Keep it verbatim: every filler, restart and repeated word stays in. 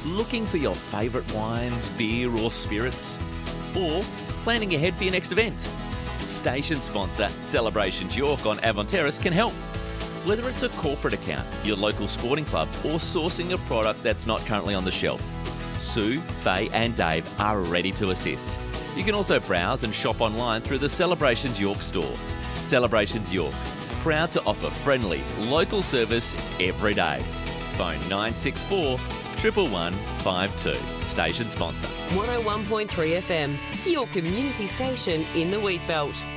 Looking for your favourite wines, beer or spirits? Or planning ahead for your next event? Station sponsor Celebrations York on Avon Terrace can help. Whether it's a corporate account, your local sporting club, or sourcing a product that's not currently on the shelf, Sue, Faye and Dave are ready to assist. You can also browse and shop online through the Celebrations York store. Celebrations York, proud to offer friendly, local service every day. Phone nine six four, one one one, five two. Station sponsor. one oh one point three F M, your community station in the Wheatbelt.